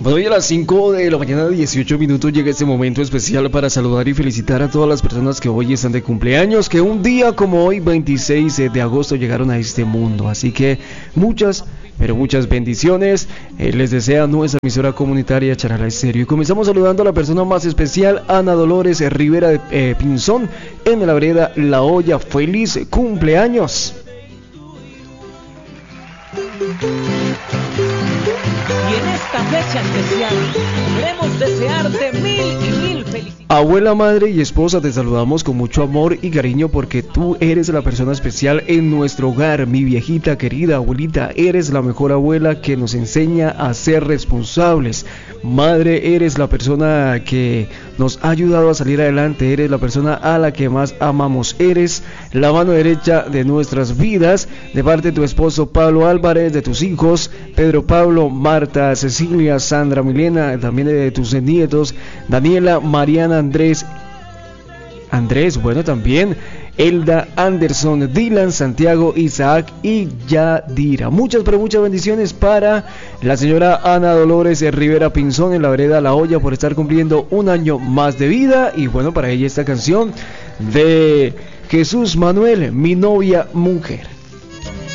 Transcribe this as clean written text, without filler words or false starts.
Bueno, hoy a las 5 de la mañana, 18 minutos, llega este momento especial para saludar y felicitar a todas las personas que hoy están de cumpleaños, que un día como hoy, 26 de agosto, llegaron a este mundo. Así que muchas, pero muchas bendiciones. Les desea nuestra emisora comunitaria Charalá Estéreo. Y comenzamos saludando a la persona más especial, Ana Dolores Rivera de Pinzón, en la vereda La Hoya. ¡Feliz cumpleaños! Y en esta fecha especial queremos desearte mil felicidades. Abuela, madre y esposa, te saludamos con mucho amor y cariño porque tú eres la persona especial en nuestro hogar. Mi viejita querida abuelita, eres la mejor abuela que nos enseña a ser responsables. Madre, eres la persona que nos ha ayudado a salir adelante, eres la persona a la que más amamos, eres la mano derecha de nuestras vidas. De parte de tu esposo Pablo Álvarez, de tus hijos Pedro, Pablo, Marta, Cecilia, Sandra, Milena, también de tus nietos Daniela, Mariana, Andrés, bueno, también Elda, Anderson, Dylan, Santiago, Isaac y Yadira. Muchas, pero muchas bendiciones para la señora Ana Dolores Rivera Pinzón en la vereda La Hoya por estar cumpliendo un año más de vida. Y bueno, para ella esta canción de Jesús Manuel, Mi novia mujer.